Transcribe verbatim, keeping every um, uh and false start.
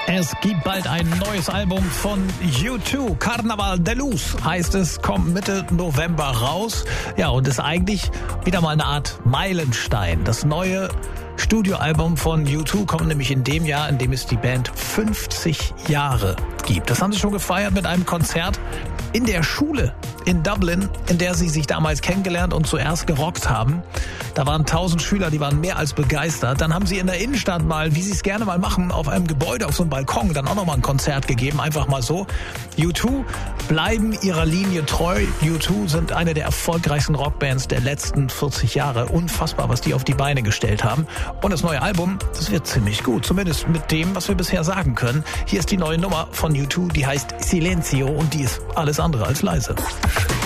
Es gibt bald ein neues Album von U zwei. Carnaval de Luz heißt es, kommt Mitte November raus. Ja, und ist eigentlich wieder mal eine Art Meilenstein. Das neue Studioalbum von U zwei kommt nämlich in dem Jahr, in dem es die Band fünfzig Jahre gibt. Das haben sie schon gefeiert mit einem Konzert in der Schule in Dublin, in der sie sich damals kennengelernt und zuerst gerockt haben. Da waren tausend Schüler, die waren mehr als begeistert. Dann haben sie in der Innenstadt mal, wie sie es gerne mal machen, auf einem Gebäude, auf so einem Balkon, dann auch nochmal ein Konzert gegeben, einfach mal so. U zwei bleiben ihrer Linie treu. U zwei sind eine der erfolgreichsten Rockbands der letzten vierzig Jahre. Unfassbar, was die auf die Beine gestellt haben. Und das neue Album, das wird ziemlich gut, zumindest mit dem, was wir bisher sagen können. Hier ist die neue Nummer von U zwei, die heißt Silencio und die ist alles andere als leise.